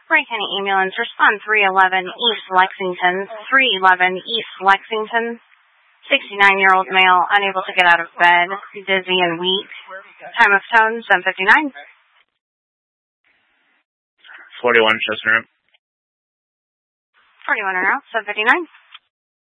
Wright County Ambulance, respond 311 East Lexington, 311 East Lexington. 69-year-old male, unable to get out of bed, dizzy and weak. Time of tone, 7:59. 41 Chestnut. 41 en route, 7:59.